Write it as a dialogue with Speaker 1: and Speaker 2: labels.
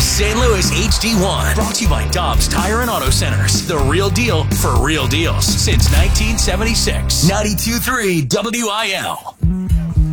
Speaker 1: St. Louis HD1. Brought to you by Dobbs Tire and Auto Centers. The real deal for real deals since 1976. 92.3 WIL.